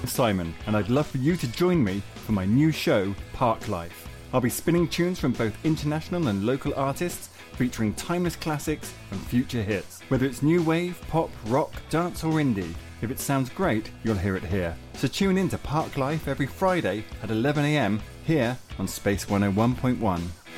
Simon, and I'd love for you to join me for my new show, Park Life. I'll be spinning tunes from both international and local artists, featuring timeless classics and future hits. Whether it's new wave, pop, rock, dance or indie, if it sounds great, you'll hear it here. So tune in to Park Life every Friday at 11 a.m. here on Space 101.1.